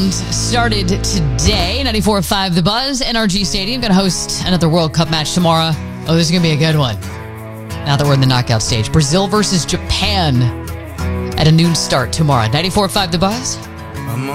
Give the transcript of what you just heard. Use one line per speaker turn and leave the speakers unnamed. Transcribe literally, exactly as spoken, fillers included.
round started today. ninety-four point five The Buzz, N R G Stadium. Going to host another World Cup match tomorrow. Oh, this is going to be a good one. Now that we're in the knockout stage. Brazil versus Japan at a noon start tomorrow. ninety-four point five The Buzz.